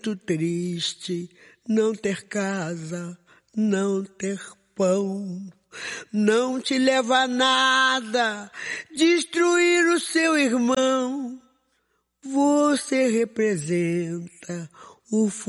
muito triste não ter casa, não ter pão. Não te leva a nada destruir o seu irmão. Você representa o